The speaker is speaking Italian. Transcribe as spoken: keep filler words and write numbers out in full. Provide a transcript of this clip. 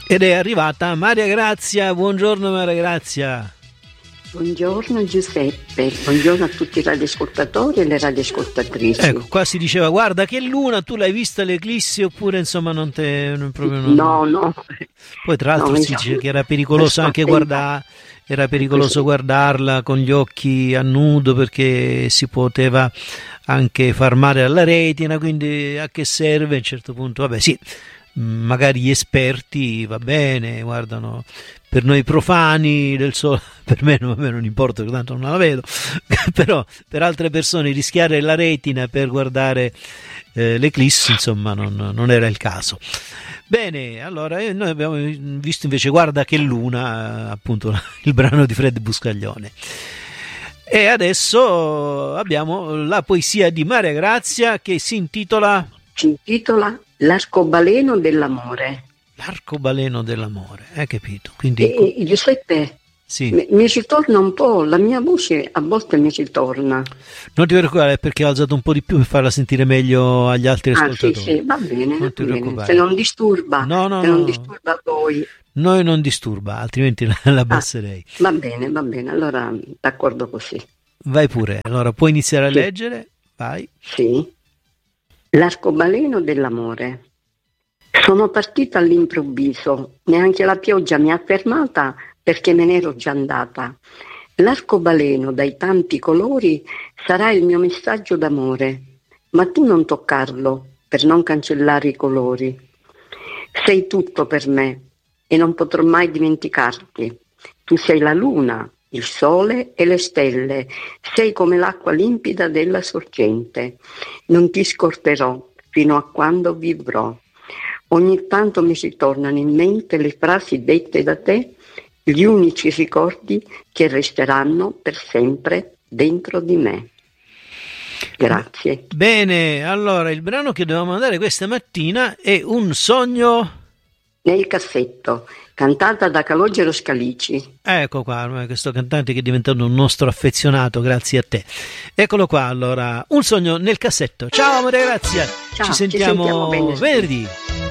Ed è arrivata Maria Grazia. Buongiorno Maria Grazia. Buongiorno Giuseppe, buongiorno a tutti i radioascoltatori e le radioascoltatrici. Ecco, qua si diceva, guarda che luna, tu l'hai vista l'eclissi oppure insomma non te... Non proprio non... No, no. Poi tra l'altro no, si dice che era pericoloso anche guardare, era pericoloso guardarla con gli occhi a nudo perché si poteva anche far male alla retina, quindi a che serve a un certo punto? Vabbè sì, magari gli esperti va bene, guardano. Per noi profani del sole, per me, a me non importa, tanto non la vedo, però per altre persone rischiare la retina per guardare eh, l'eclissi, insomma, non, non era il caso. Bene, allora eh, noi abbiamo visto invece Guarda che luna, appunto il brano di Fred Buscaglione. E adesso abbiamo la poesia di Maria Grazia che si intitola... Si intitola L'arcobaleno dell'amore. L'arcobaleno dell'amore, hai capito? Quindi... E, Giuseppe, sì. mi, mi ritorna un po', la mia voce a volte mi ritorna. Non ti preoccupare, è perché ho alzato un po' di più per farla sentire meglio agli altri ah, ascoltatori. Sì, sì, va bene, non ti va bene. preoccupare. Se non disturba, no, no, se no, non no. disturba voi. Noi non disturba, altrimenti la abbasserei. Ah, va bene, va bene, allora d'accordo così. Vai pure, allora puoi iniziare a sì. leggere, vai. Sì. L'arcobaleno dell'amore. Sono partita all'improvviso, neanche la pioggia mi ha fermata perché me n'ero già andata. L'arcobaleno dai tanti colori sarà il mio messaggio d'amore, ma tu non toccarlo per non cancellare i colori. Sei tutto per me e non potrò mai dimenticarti. Tu sei la luna, il sole e le stelle, sei come l'acqua limpida della sorgente. Non ti scorderò fino a quando vivrò. Ogni tanto mi si tornano in mente le frasi dette da te, gli unici ricordi che resteranno per sempre dentro di me. Grazie. Bene, allora il brano che dovevamo mandare questa mattina è Un sogno nel cassetto, cantata da Calogero Scalici. Ecco qua, questo cantante che è diventato un nostro affezionato, grazie a te. Eccolo qua, allora, Un sogno nel cassetto. Ciao Maria Grazia, Ciao, ci sentiamo, ci sentiamo venerdì.